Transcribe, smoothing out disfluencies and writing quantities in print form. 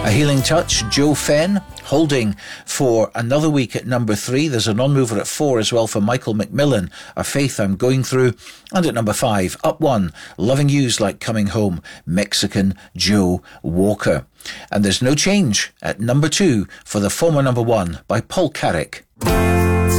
A Healing Touch, Joe Fenn, holding for another week at number 3. There's a non-mover at 4 as well for Michael McMillan, A Faith I'm Going Through. And at number 5, up 1, Loving You's Like Coming Home, Mexican Joe Walker. And there's no change at number 2 for the former number 1 by Paul Carrick.